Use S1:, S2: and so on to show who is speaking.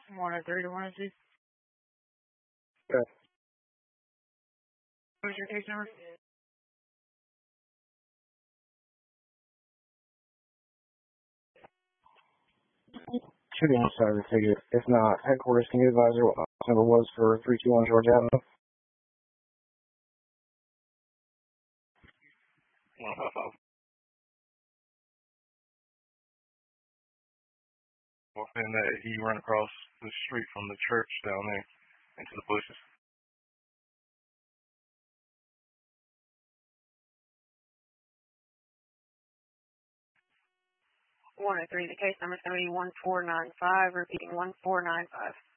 S1: 103 to 102.
S2: Okay.
S1: What's your case number?
S2: Should be inside the ticket. If not, headquarters, can you advise her what the number was for 321 George Avenue?
S3: 155. And that he ran across the street from the church down there into the bushes.
S1: One or three. The case number is going to be 1495, repeating 1495.